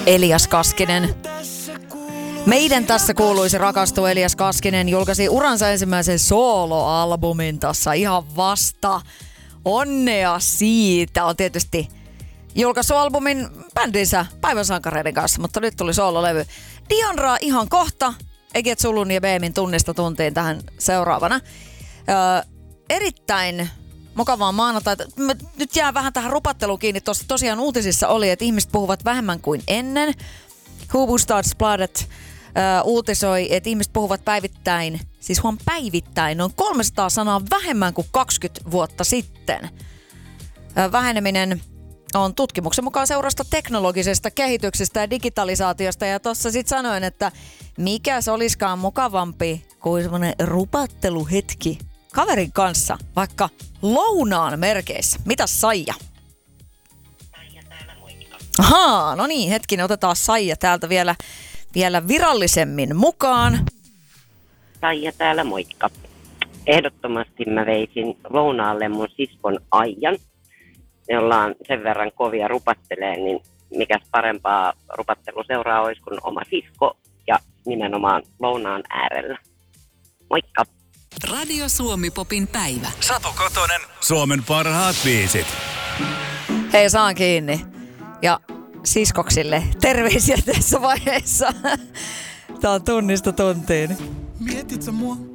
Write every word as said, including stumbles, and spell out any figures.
Elias Kaskinen. Meidän tässä kuuluisi rakastua Elias Kaskinen julkaisi uransa ensimmäisen soloalbumin tässä ihan vasta. Onnea siitä. On tietysti julkaisualbumin bändinsä Päivän sankareiden kanssa, mutta nyt tuli sololevy. Dianra ihan kohta. Eget Sulun ja Beemin tunnista tuntiin tähän seuraavana. Öö, erittäin mukavaa maanantaita. Nyt jää vähän tähän rupatteluun kiinni. Tuossa tosiaan uutisissa oli, että ihmiset puhuvat vähemmän kuin ennen. Hufvudstadsbladet öö, uutisoi, että ihmiset puhuvat päivittäin, siis huom päivittäin, noin kolmesataa sanaa vähemmän kuin kaksikymmentä vuotta sitten. Öö, väheneminen on tutkimuksen mukaan seurasta teknologisesta kehityksestä ja digitalisaatiosta. Ja tossa sit sanoin, että mikä se olisikaan mukavampi kuin semmonen rupatteluhetki kaverin kanssa, vaikka lounaan merkeissä. Mitäs Saija? Saija täällä, moikka. Ahaa, no niin, hetkinen, otetaan Saija täältä vielä, vielä virallisemmin mukaan. Saija täällä, moikka. Ehdottomasti mä veisin lounaalle mun siskon Aijan. Me ollaan sen verran kovia rupattelee, niin mikäs parempaa rupatteluseuraa olisi kuin oma sisko ja nimenomaan lounaan äärellä. Moikka! Radio Suomi Popin päivä. Satu Kotonen, Suomen parhaat biisit. Hei, saan kiinni. Ja siskoksille terveisiä tässä vaiheessa. Tää on tunnista tuntiin. Mietit sä mua?